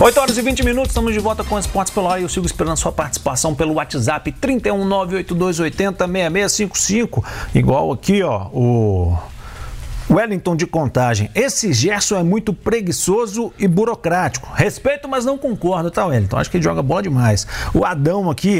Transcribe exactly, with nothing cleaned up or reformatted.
oito horas e vinte minutos, estamos de volta com Esportes pelo Ar e eu sigo esperando sua participação pelo WhatsApp trinta e um, nove oito dois oito zero, seis seis cinco cinco, igual aqui, ó, o Wellington de Contagem. Esse Gerson é muito preguiçoso e burocrático. Respeito, mas não concordo, tá, Wellington? Acho que ele joga bola demais. O Adão aqui,